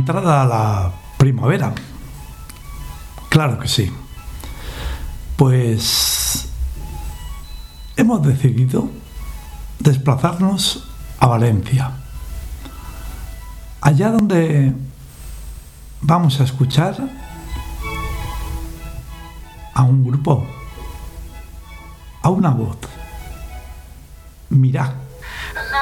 entrada a la primavera. Claro que sí. Pues hemos decidido desplazarnos a Valencia, allá donde vamos a escuchar a un grupo, a una voz. Mirad.